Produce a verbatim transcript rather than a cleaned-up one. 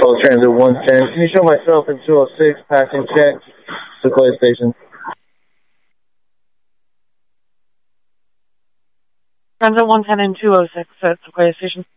Coast Transit one ten. Can you show myself in two oh six, passing check, Sequoia Station? Transit one ten and two oh six at Sequoia Station.